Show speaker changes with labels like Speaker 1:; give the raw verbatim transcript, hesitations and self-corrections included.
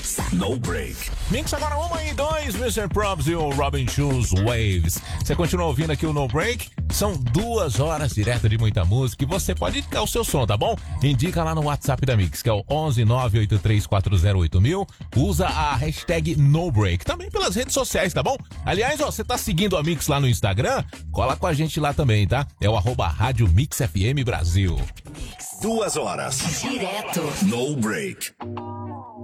Speaker 1: No Break.
Speaker 2: Mix agora uma e dois, mister Probs e o Robin Schulz Waves. Você continua ouvindo aqui o No Break? São duas horas direto de muita música e você pode dar o seu som, tá bom? Indica lá no WhatsApp da Mix, que é o onze nove oito três quatro zero oito mil. Usa a hashtag No Break. Também pelas redes sociais, tá bom? Aliás, ó, você tá seguindo a Mix lá no Instagram? Cola com a gente lá também, tá? É o arroba Rádio Mix F M Brasil.
Speaker 1: Duas horas.
Speaker 3: Direto.
Speaker 1: No Break.